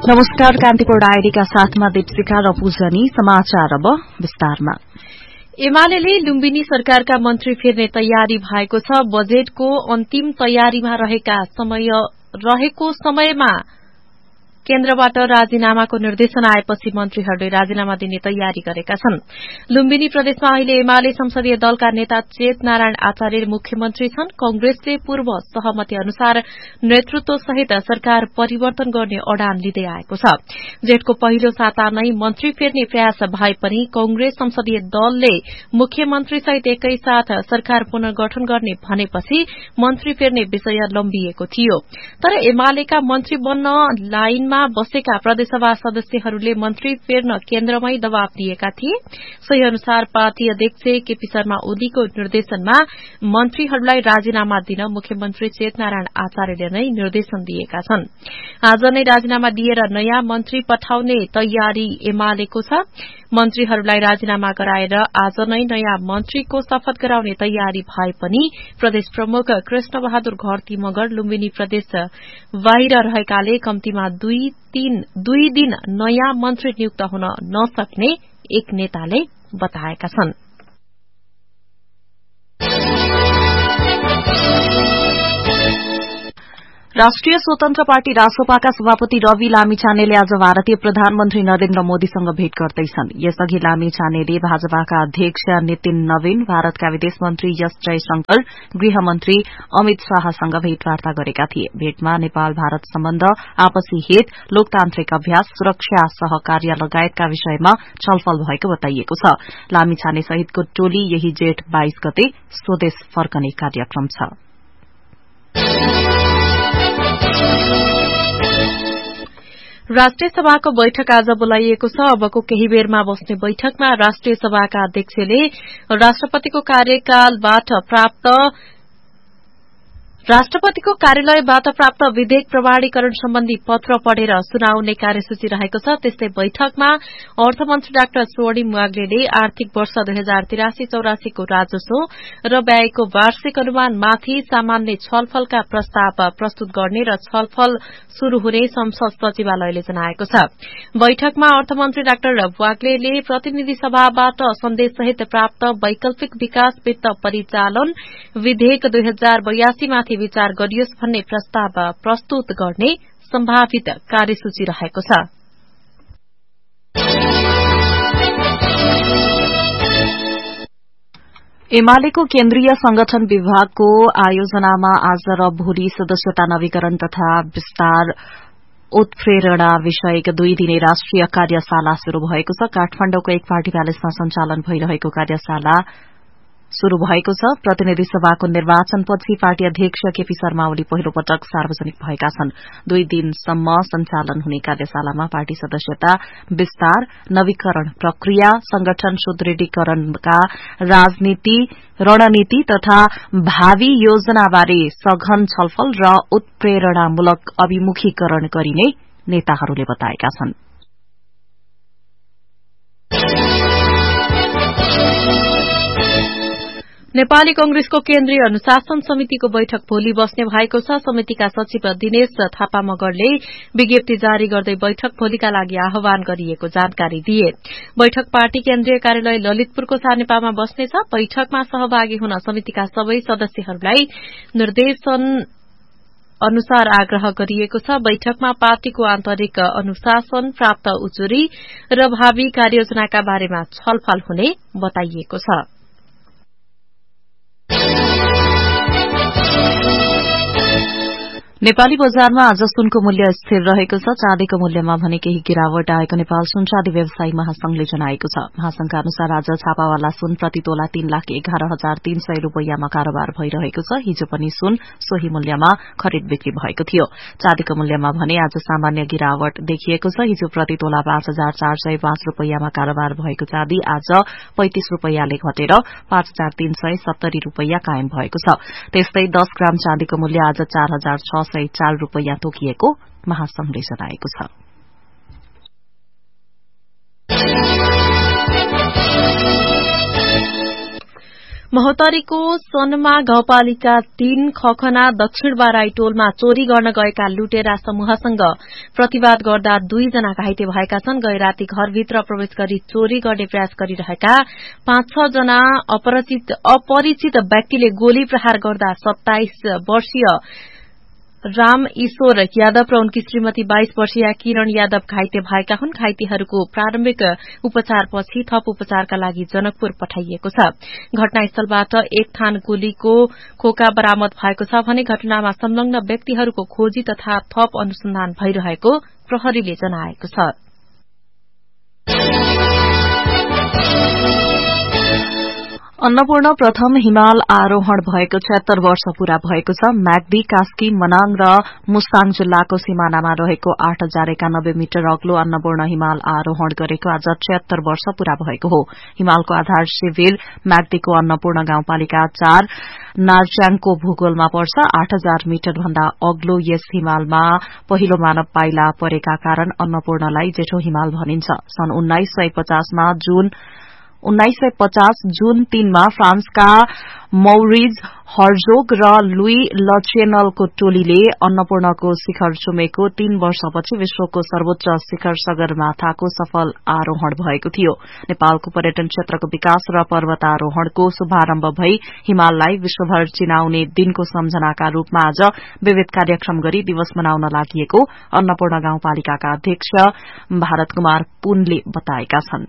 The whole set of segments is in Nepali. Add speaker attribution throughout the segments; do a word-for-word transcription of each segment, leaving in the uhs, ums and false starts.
Speaker 1: नमस्कार, कान्तिपुर डायरीका साथमा दीपशिखा र पूजनी। समाचार अब विस्तारमा।
Speaker 2: एमाले लुम्बिनी सरकारका मन्त्री फेर्ने तयारी भएको छ। बजेटको अन्तिम तयारीमा रहेका समय रहेको समयमा केन्द्रबाट राजीनामाको निर्देशन आएपछि मन्त्रीहरूले राजीनामा दिने तयारी गरेका छन्। लुम्बिनी प्रदेशमा अहिले एमाले संसदीय दलका नेता चेत नारायण आचार्य मुख्यमन्त्री छन्। कंग्रेसले पूर्व सहमति अनुसार नेतृत्व सहित सरकार परिवर्तन गर्ने अडान लिँदै आएको छ। जेठको पहिलो साता नै मन्त्री फेर्ने प्रयास भए पनि कंग्रेस संसदीय दलले मुख्यमन्त्री सहित एकैसाथ सरकार पुनर्गठन गर्ने भनेपछि मन्त्री फेर्ने विषय लम्बिएको थियो। तर एमालेका मन्त्री बन्न लाइन बसेका प्रदेशसभा सदस्यहरूले मन्त्री फेर्न केन्द्रमै दबाव दिएका थिए। सोही अनुसार पार्टी अध्यक्ष केपी शर्मा ओलीको निर्देशनमा मन्त्रीहरूलाई राजीनामा दिन मुख्यमन्त्री चेतनारायण आचार्यले नै निर्देशन दिएका छन्। आज नै राजीनामा दिएर नयाँ मन्त्री पठाउने तयारी एमालेको छ। मन्त्रीहरूलाई राजीनामा गराएर आज नै नयाँ मन्त्रीको शपथ गराउने तयारी भए पनि प्रदेश प्रमुख कृष्ण बहादुर घरती मगर लुम्बिनी प्रदेश बाहिर रहेकाले कम्तीमा दुई तीन दुई दिन नयाँ मन्त्री नियुक्त हुन नसक्ने एक नेताले बताएका छन्।
Speaker 1: राष्ट्रिय स्वतन्त्र पार्टी रासोपाका सभापति रवि लामिछानेले आज भारतीय प्रधानमन्त्री नरेन्द्र मोदीसँग भेट गर्दैछन्। यसअघि लामिछानेले भाजपाका अध्यक्ष नितिन नवीन, भारतका विदेश मन्त्री एस जयशंकर, गृहमन्त्री अमित शाहसँग भेटवार्ता गरेका थिए। भेटमा नेपाल भारत सम्बन्ध, आपसी हित, लोकतान्त्रिक अभ्यास, सुरक्षा सहकार्य लगायतका विषयमा छलफल भएको बताइएको छ। लामिछाने सहितको टोली यही जेठ बाइस गते स्वदेश फर्कने कार्यक्रम छ।
Speaker 2: राष्ट्रिय सभाको बैठक आज बोलाइएको छ। अबको केही बेरमा बस्ने बैठकमा राष्ट्रिय सभाका अध्यक्षले राष्ट्रपतिको कार्यकालबाट प्राप्त राष्ट्रपतिको कार्यालयबाट प्राप्त विधेयक प्रमाणीकरण सम्बन्धी पत्र पढेर सुनाउने कार्यसूची रहेको छ। त्यस्तै बैठकमा अर्थमन्त्री डाक्टर स्वर्णिम वाग्लेले आर्थिक वर्ष दुई हजार तिरासी चौरासीको राजस्व र व्ययको वार्षिक अनुमानमाथि सामान्य छलफलका प्रस्ताव प्रस्तुत गर्ने र छलफल शुरू हुने संसद सचिवालयले जनाएको छ। बैठकमा अर्थमन्त्री डाक्टर वाग्लेले प्रतिनिधि सभाबाट सन्देशसहित प्राप्त वैकल्पिक विकास वित्त परिचालन विधेयक दुई हजार बयासीमाथि विचार गरियोस् भन्ने प्रस्ताव प्रस्तुत गर्ने सम्भावित कार्यसूची रहेको छ।
Speaker 1: एमालेको केन्द्रीय संगठन विभागको आयोजनामा आज र भोलि सदस्यता नवीकरण तथा विस्तार उत्प्रेरणा विषयक दुई दिने राष्ट्रिय कार्यशाला शुरू भएको छ। काठमाडौँको एक पार्टी प्यालेसमा सञ्चालन भइरहेको कार्यशाला शुरू भएको छ। प्रतिनिधि सभाको निर्वाचनपछि पार्टी अध्यक्ष केपी शर्मा ओली पहिलो पटक सार्वजनिक भएका छन्। दुई दिनसम्म सञ्चालन हुने कार्यशालामा पार्टी सदस्यता विस्तार, नवीकरण प्रक्रिया, संगठन सुदृढीकरणका राजनीति रणनीति तथा भावी योजनाबारे सघन छलफल र उत्प्रेरणामूलक अभिमुखीकरण गरिने नेताहरूले बताएका छन्।
Speaker 2: नेपाली कंग्रेसको केन्द्रीय अनुशासन समितिको बैठक भोलि बस्ने भएको छ। समितिका सचिव दिनेश थापा मगरले विज्ञप्ति जारी गर्दै बैठक भोलिका लागि आह्वान गरिएको जानकारी दिए। बैठक पार्टी केन्द्रीय कार्यालय ललितपुरको सानेपामा बस्नेछ। बैठकमा सहभागी हुन समितिका सबै सदस्यहरूलाई निर्देशन अनुसार आग्रह गरिएको छ। बैठकमा पार्टीको आन्तरिक अनुशासन, प्राप्त उजुरी र भावी कार्ययोजनाका बारेमा छलफल हुने बताइएको छ।
Speaker 1: नेपाली बजारमा आज सुनको मूल्य स्थिर रहेको छ। चाँदीको मूल्यमा भने केही गिरावट आएको नेपाल सुन चाँदी व्यवसायी महासंघले जनाएको छ। महासंघका अनुसार आज छापावाला सुन प्रति तोला तीन लाख एघार हजार तीन सय रूपियाँमा कारोबार भइरहेको छ। हिजो पनि सुन सोही मूल्यमा खरिद बिक्री भएको थियो। चाँदीको मूल्यमा भने आज सामान्य गिरावट देखिएको छ। हिजो प्रति तोला पाँच हजार चार सय पाँच रूपियाँमा कारोबार भएको चाँदी आज पैंतिस रूपियाँले घटेर पाँच हजार तीन सय सत्तरी रूपियाँ कायम भएको छ। त्यस्तै दस ग्राम चाँदीको मूल्य आज चार हजार छ सय चार रूपियाँ तोकिएको महासंघले जनाएको छ।
Speaker 2: महोत्तरीको सनमा गाउँपालिका तीन खखना दक्षिण बाराई टोलमा चोरी गर्न गएका लुटेरा समूहसँग प्रतिवाद गर्दा दुईजना घाइते भएका छन्। गए राति घरभित्र प्रवेश गरी चोरी गर्ने प्रयास गरिरहेका पाँच छ जना अपरिचित अपरिचित व्यक्तिले गोली प्रहार गर्दा सत्ताइस वर्षीय राम ईश्वर यादव र उनकी श्रीमती बाइस वर्षीय किरण यादव घाइते भएका हुन्। घाइतेहरूको प्रारम्भिक उपचारपछि थप उपचारका लागि जनकपुर पठाइएको छ। घटनास्थलबाट एक थान गोलीको खोका बरामद भएको छ भने घटनामा संलग्न व्यक्तिहरूको खोजी तथा थप अनुसन्धान भइरहेको प्रहरीले जनाएको छ।
Speaker 1: अन्नपूर्ण प्रथम हिमाल आरोहण भएको छयत्तर वर्ष पूरा भएको छ। म्याग्दी, कास्की, मनाङ र मुस्ताङ जिल्लाको सिमानामा रहेको आठ हजार एकानब्बे मिटर अग्लो अन्नपूर्ण हिमाल आरोहण गरेको आज छयत्तर वर्ष पूरा भएको हो। हिमालको आधार शिविर म्याग्दीको अन्नपूर्ण गाउँपालिका चार नार्च्याङको भूगोलमा पर्छ। आठ हजार मिटर भन्दा अग्लो यस हिमालमा पहिलो मानव पाइला परेका कारण अन्नपूर्णलाई जेठो हिमाल भनिन्छ। सन् उन्नाइस सय पचासमा जुन उन्नाइस सय पचास जून तीनमा फ्रान्सका मौरिज हर्जोग र लुई लचेनलको टोलीले अन्नपूर्णको शिखर छुमेको तीन वर्षपछि विश्वको सर्वोच्च शिखर सगरमाथाको सफल आरोहण भएको थियो। नेपालको पर्यटन क्षेत्रको विकास र पर्वतारोहणको शुभारम्भ भई हिमाललाई विश्वभर चिनाउने दिनको सम्झनाका रूपमा आज विविध कार्यक्रम गरी दिवस मनाउन लागि अन्नपूर्ण गाउँपालिकाका अध्यक्ष भारत कुमार पुनले बताएका छन्।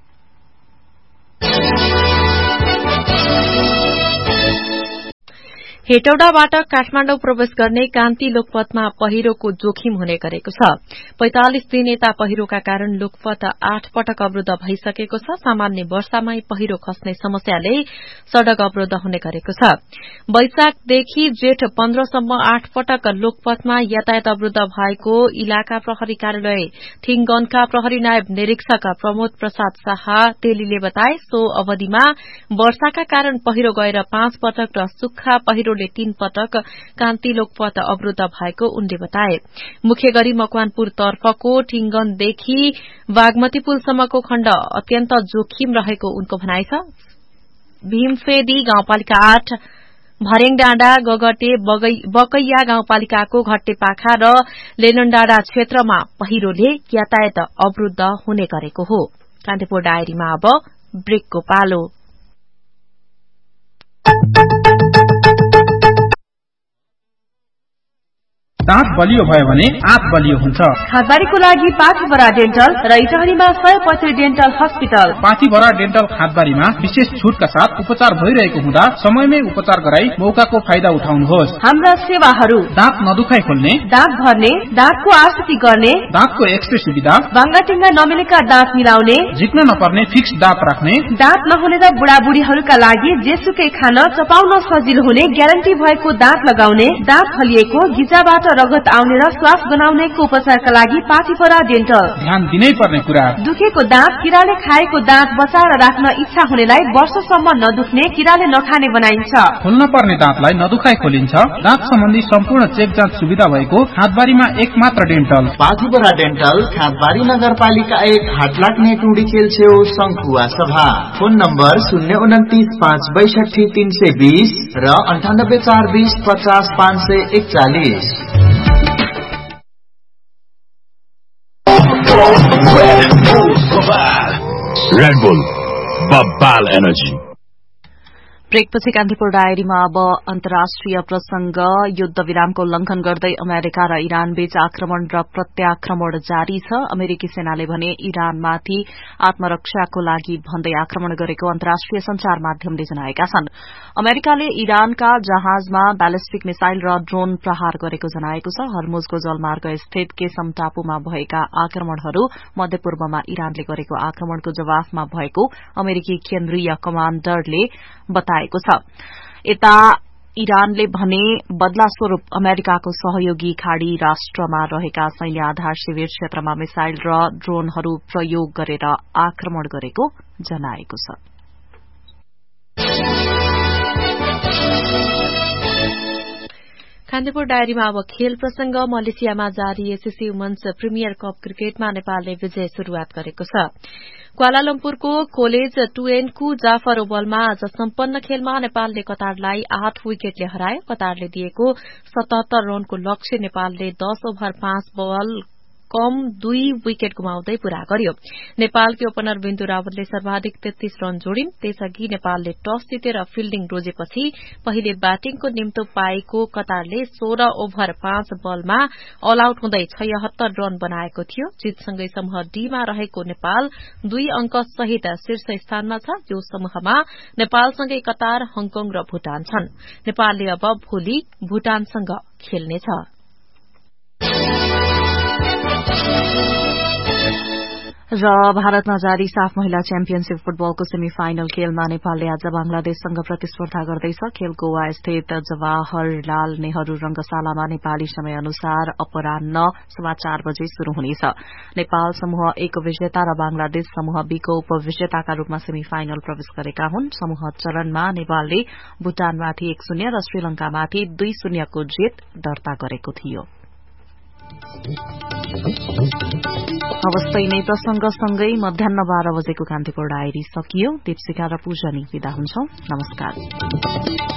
Speaker 2: हेटौडाबाट काठमाडौँ प्रवेश गर्ने कान्ति लोकपथमा पहिरोको जोखिम हुने गरेको छ। पैंतालिस दिन यता पहिरोका कारण लोकपथ आठ पटक अवरूद्ध भइसकेको छ। सामान्य वर्षामै पहिरो खस्ने समस्याले सड़क अवरूद्ध हुने गरेको छ। वैशाखदेखि जेठ पन्ध्रसम्म आठ पटक लोकपथमा यातायात अवरूद्ध भएको इलाका प्रहरी कार्यालय थिङगनका प्रहरी नायब निरीक्षक प्रमोद प्रसाद शाह तेलीले बताए। सो अवधिमा वर्षाका कारण पहिरो गएर पाँच पटक र सुक्खा पहिरो तीन पटक कान्ति लोकपथ अवरूद्ध भएको उनले बताए। मुख्य गरी मकवानपुर तर्फको ठिङ्गनदेखि बागमती पुलसम्मको खण्ड अत्यन्त जोखिम रहेको उनको भनाइ छ। भीमफेदी गाउँपालिका आठ भर्याङ डाँडा, गगटे, बकैया गाउँपालिकाको घट्टेपाखा र लेननडाँडा क्षेत्रमा पहिरोले यातायात अवरूद्ध हुने गरेको हो। कान्तिपुर डायरीमा अब ब्रेकको पालो।
Speaker 3: दाँत बलियो भयो भने आँत बलियो हुन्छ।
Speaker 4: खादबारीको लागि पाथीभरा डेन्टल र इटहरीमा सय पैँतिस डेन्टल हस्पिटल।
Speaker 3: पाथीभरा डेन्टल खादबारीमा विशेष छुटका साथ उपचार भइरहेको हुँदा समयमै उपचार गराई मौकाको फाइदा उठाउनुहोस्।
Speaker 4: हाम्रा सेवाहरू
Speaker 3: दाँत नदुखाइ खोल्ने,
Speaker 4: दाँत भर्ने, दाँतको आकृति गर्ने,
Speaker 3: दाँतको एक्सरे सुविधा,
Speaker 4: बाङ्गाटिङ्गा नमिलेका दाँत मिलाउने,
Speaker 3: झिक्न नपर्ने फिक्स दाँत राख्ने,
Speaker 4: दाँत नहुने र बुढाबुढीहरूका लागि जेसुकै खान चपाउन सजिलो हुने ग्यारेन्टी भएको दाँत लगाउने, दाँत फलिएको, गिजाबाट रगत आउने र श्वास बनाउनेको उपचारका लागि पाथीभरा डेन्टल।
Speaker 3: ध्यान दिनै पर्ने कुरा,
Speaker 4: दुखेको दाँत, किराले खाएको दाँत बचाएर राख्न इच्छा हुनेलाई वर्षसम्म नदुख्ने, किराले नखाने बनाइन्छ।
Speaker 3: खोल्न पर्ने दाँतलाई नदुखाइ खोलिन्छ। दाँत सम्बन्धी सम्पूर्ण चेक जाँच सुविधा भएको खादबारीमा एक मात्र डेन्टल
Speaker 5: पाथीभरा डेन्टल, खादबारी नगरपालिका एक, हाटलाग्ने टुडी खेल छेउ, शंखुवा सभा। फोन नम्बर शून्य उन्तिस पाँच बैसठी तीन सय बीस र अन्ठानब्बे चार बीस पचास पाँच सय एकचालिस।
Speaker 6: Red Bull, Babal Energy.
Speaker 1: ब्रेकपछि Kantipur डायरीमा अब अन्तर्राष्ट्रिय प्रसंग। युद्ध विरामको उल्लंघन गर्दै अमेरिका र इरान बीच आक्रमण र प्रत्याक्रमण जारी छ। अमेरिकी सेनाले भने इरानमाथि आत्मरक्षाको लागि भन्दै आक्रमण गरेको अन्तर्राष्ट्रिय संचार माध्यमले जनाएका छन्। अमेरिकाले इरानका जहाजमा ब्यालिस्टिक मिसाइल र ड्रोन प्रहार गरेको जनाएको छ। हर्मुजको जलमार्ग स्थित केसम टापुमा भएका आक्रमणहरू मध्यपूर्वमा इरानले गरेको आक्रमणको जवाफमा भएको अमेरिकी केन्द्रीय कमाण्डरले बताएको छ। यता इरानले भने बदला स्वरूप अमेरिकाको सहयोगी खाड़ी राष्ट्रमा रहेका सैन्य आधार शिविर क्षेत्रमा मिसाइल र ड्रोनहरू प्रयोग गरेर आक्रमण गरेको जनाएको छ।
Speaker 2: कान्तिपुर डायरीमा अब खेल प्रसंग। मलेसियामा जारी एसएससी वुमेन्स प्रिमियर कप क्रिकेटमा नेपालले विजय शुरूआत गरेको छ। क्वालालम्पुरको कोलेज टू एनको जाफर ओभलमा आज सम्पन्न खेलमा नेपालले कतारलाई आठ विकेटले हरायो। कतारले दिएको सतहत्तर रनको लक्ष्य नेपालले दस ओभर पाँच बल कम दुई विकेट गुमाउँदै पूरा गर्यो। नेपालकी ओपनर बिन्दु रावतले सर्वाधिक तेत्तीस रन जोडिन्। त्यसअघि नेपालले टस जितेर फिल्डिङ रोजेपछि पहिले ब्याटिङको निम्तो पाएको कतारले सोह्र ओभर पाँच बलमा अल आउट हुँदै छयहत्तर रन बनाएको थियो। जितसँगै समूह डीमा रहेको नेपाल दुई अंक सहित शीर्ष स्थानमा छ। यो समूहमा नेपालसँगै कतार, हङकङ र भूटान छन्। नेपालले अब भोलि भूटानसँग खेल्नेछ।
Speaker 1: र भारतमा जारी साफ महिला च्याम्पियनशीप फुटबलको सेमी फाइनल खेलमा नेपालले आज बंगलादेशसँग प्रतिस्पर्धा गर्दैछ। खेल गोवा स्थित जवाहरलाल नेहरू रंगशालामा नेपाली समय अनुसार अपराह्न सवा चार बजे शुरू हुनेछ। नेपाल समूह एक विजेता र बंगलादेश समूह बी को उपविजेताका रूपमा सेमी फाइनल प्रवेश गरेका हुन्। समूह चरणमा नेपालले भूटानमाथि एक शून्य र श्रीलंकामाथि दुई शून्यको जित दर्ता गरेको थियो। अवस्थै नै प्रसंग सँगै मध्याह बाह्र बजेको कान्तिपुर डायरी सकियो। दीपशिखा र पूजनी विदा हुन्छौं। नमस्कार।